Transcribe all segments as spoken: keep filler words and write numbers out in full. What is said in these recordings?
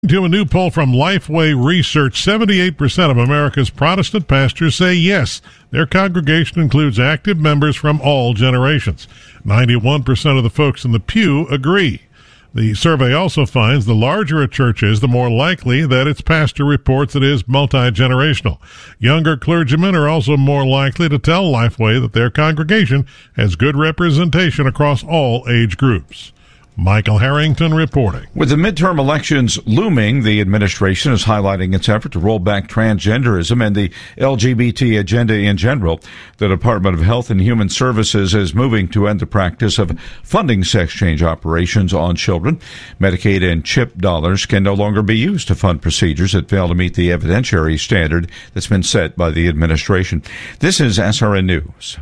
To a new poll from Lifeway Research, seventy-eight percent of America's Protestant pastors say yes, their congregation includes active members from all generations. ninety-one percent of the folks in the pew agree. The survey also finds the larger a church is, the more likely that its pastor reports it is multi-generational. Younger clergymen are also more likely to tell Lifeway that their congregation has good representation across all age groups. Michael Harrington reporting. With the midterm elections looming, the administration is highlighting its effort to roll back transgenderism and the L G B T agenda in general. The Department of Health and Human Services is moving to end the practice of funding sex change operations on children. Medicaid and CHIP dollars can no longer be used to fund procedures that fail to meet the evidentiary standard that's been set by the administration. This is S R N News.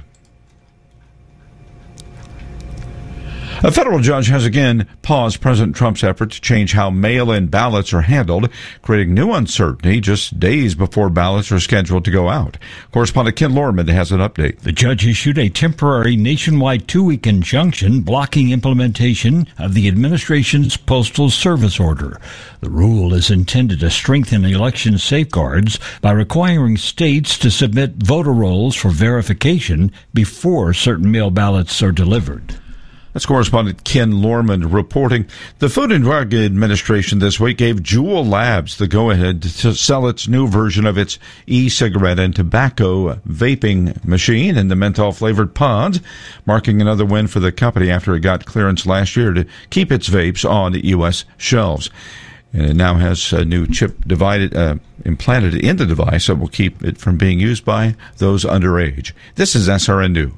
A federal judge has again paused President Trump's effort to change how mail-in ballots are handled, creating new uncertainty just days before ballots are scheduled to go out. Correspondent Ken Lorman has an update. The judge issued a temporary nationwide two-week injunction blocking implementation of the administration's Postal Service order. The rule is intended to strengthen election safeguards by requiring states to submit voter rolls for verification before certain mail ballots are delivered. That's correspondent Ken Lorman reporting. The Food and Drug Administration this week gave Juul Labs the go-ahead to sell its new version of its e-cigarette and tobacco vaping machine in the menthol-flavored pods, marking another win for the company after it got clearance last year to keep its vapes on U S shelves. And it now has a new chip divided, uh, implanted in the device that will keep it from being used by those underage. This is S R N News.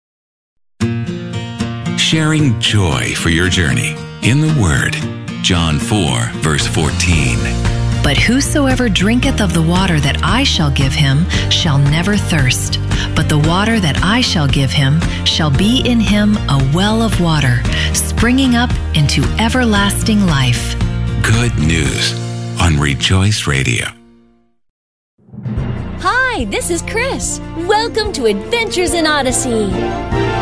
Sharing joy for your journey in the Word. John four, verse fourteen. But whosoever drinketh of the water that I shall give him shall never thirst. But the water that I shall give him shall be in him a well of water, springing up into everlasting life. Good news on Rejoice Radio. Hi, this is Chris. Welcome to Adventures in Odyssey.